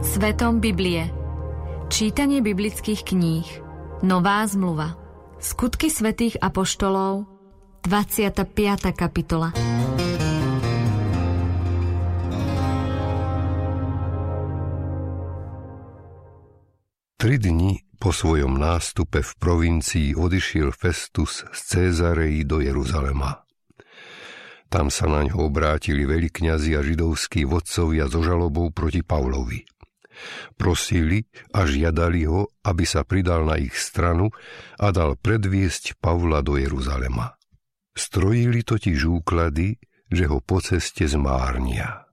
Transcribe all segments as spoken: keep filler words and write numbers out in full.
Svetom Biblie. Čítanie biblických kníh. Nová zmluva. Skutky svätých apoštolov. dvadsiata piata kapitola. Tri dni po svojom nástupe v provincii odišiel Festus z Cézarei do Jeruzalema. Tam sa na ňo obrátili veľkňazi a židovskí vodcovia so žalobou proti Pavlovi. Prosili a žiadali ho, aby sa pridal na ich stranu a dal predviesť Pavla do Jeruzalema. Strojili totiž úklady, že ho po ceste zmárnia.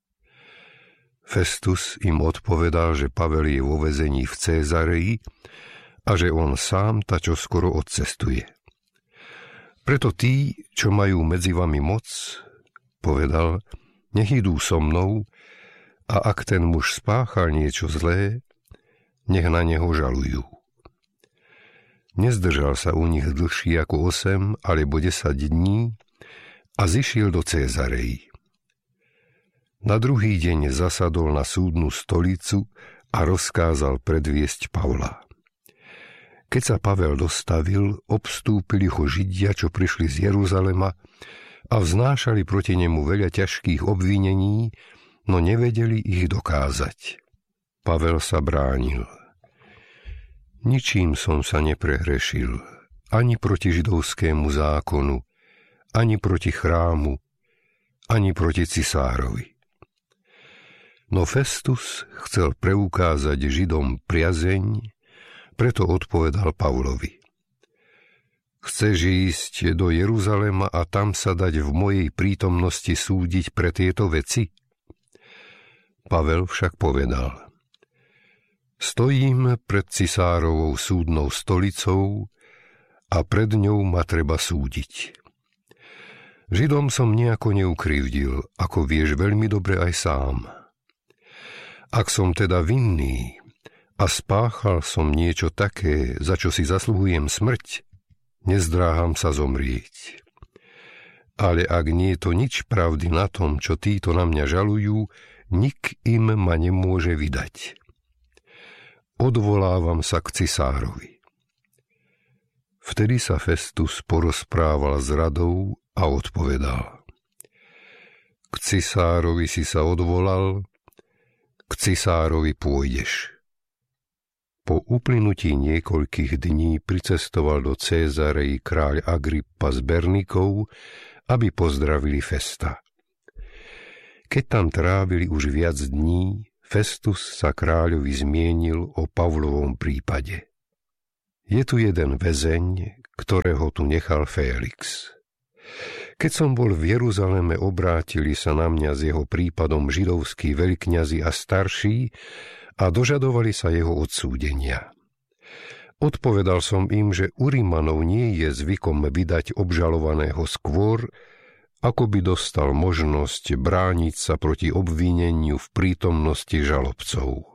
Festus im odpovedal, že Pavel je vo väzení v Cézarei a že on sám ta čoskoro odcestuje. Preto tí, čo majú medzi vami moc, povedal, nech idú so mnou, a ak ten muž spáchal niečo zlé, nech na neho žalujú. Nezdržal sa u nich dlhšie ako osem alebo desať dní a zišiel do Cézarei. Na druhý deň zasadol na súdnu stolicu a rozkázal predviesť Pavla. Keď sa Pavel dostavil, obstúpili ho Židia, čo prišli z Jeruzalema a vznášali proti nemu veľa ťažkých obvinení, no nevedeli ich dokázať. Pavel sa bránil. Ničím som sa neprehrešil, ani proti židovskému zákonu, ani proti chrámu, ani proti cisárovi. No Festus chcel preukázať Židom priazeň, preto odpovedal Pavlovi. Chceš ísť do Jeruzalema a tam sa dať v mojej prítomnosti súdiť pre tieto veci? Pavel však povedal, stojím pred cisárovou súdnou stolicou a pred ňou ma treba súdiť. Židom som nejako neukrivdil, ako vieš veľmi dobre aj sám. Ak som teda vinný a spáchal som niečo také, za čo si zasluhujem smrť, nezdráham sa zomrieť. Ale ak nie je to nič pravdy na tom, čo títo na mňa žalujú, nik im ma nemôže vydať. Odvolávam sa k cisárovi. Vtedy sa Festus porozprával s radou a odpovedal. K cisárovi si sa odvolal, k cisárovi pôjdeš. Po uplynutí niekoľkých dní pricestoval do Cézarei kráľ Agrippa s Bernikou, aby pozdravili Festa. Keď tam trávili už viac dní, Festus sa kráľovi zmienil o Pavlovom prípade. Je tu jeden väzeň, ktorého tu nechal Félix. Keď som bol v Jeruzaleme, obrátili sa na mňa s jeho prípadom židovskí veľkňazi a starší a dožadovali sa jeho odsúdenia. Odpovedal som im, že u Rimanov nie je zvykom vydať obžalovaného skôr, ako by dostal možnosť brániť sa proti obvineniu v prítomnosti žalobcov.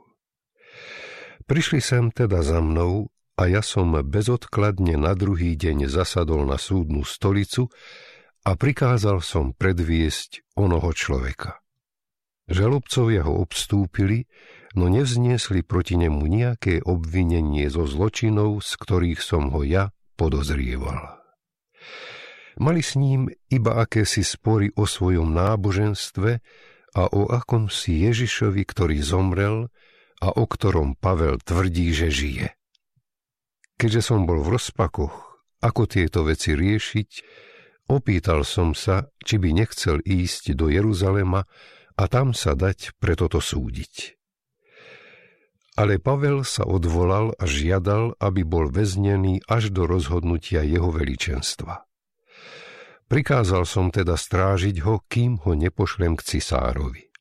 Prišli sem teda za mnou a ja som bezodkladne na druhý deň zasadol na súdnu stolicu a prikázal som predviesť onoho človeka. Žalobcovia ho obstúpili, no nevzniesli proti nemu nejaké obvinenie zo zločinov, z ktorých som ho ja podozrieval. Mali s ním iba akési spory o svojom náboženstve a o akomsi Ježišovi, ktorý zomrel a o ktorom Pavel tvrdí, že žije. Keďže som bol v rozpakoch, ako tieto veci riešiť, opýtal som sa, či by nechcel ísť do Jeruzalema a tam sa dať pre toto súdiť. Ale Pavel sa odvolal a žiadal, aby bol väznený až do rozhodnutia jeho veličenstva. Prikázal som teda strážiť ho, kým ho nepošlem k cisárovi.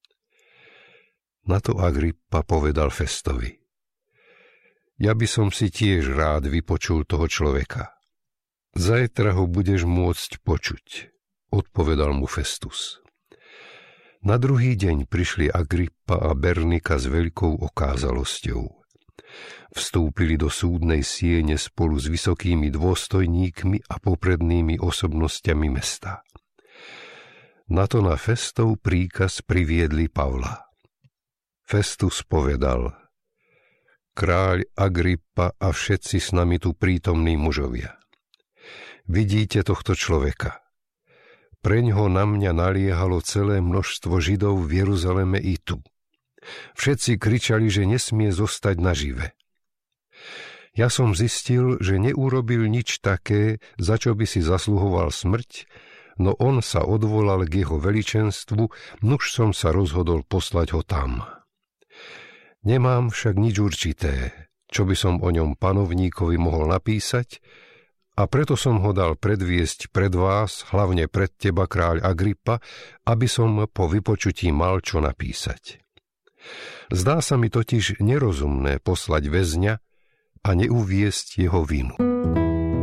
Na to Agrippa povedal Festovi. Ja by som si tiež rád vypočul toho človeka. Zajtra ho budeš môcť počuť, odpovedal mu Festus. Na druhý deň prišli Agrippa a Bernika s veľkou okázalosťou. Vstúpili do súdnej siene spolu s vysokými dôstojníkmi a poprednými osobnostiami mesta. Na to na Festov príkaz priviedli Pavla. Festus povedal: Kráľ Agrippa a všetci s nami tu prítomní mužovia. Vidíte tohto človeka. Preňho na mňa naliehalo celé množstvo Židov v Jeruzaleme i tu. Všetci kričali, že nesmie zostať nažive. Ja som zistil, že neurobil nič také, za čo by si zasluhoval smrť, no on sa odvolal k jeho veličenstvu, nuž som sa rozhodol poslať ho tam. Nemám však nič určité, čo by som o ňom panovníkovi mohol napísať, a preto som ho dal predviesť pred vás, hlavne pred teba, kráľ Agrippa, aby som po vypočutí mal čo napísať. Zdá sa mi totiž nerozumné poslať väzňa a neuviesť jeho vinu.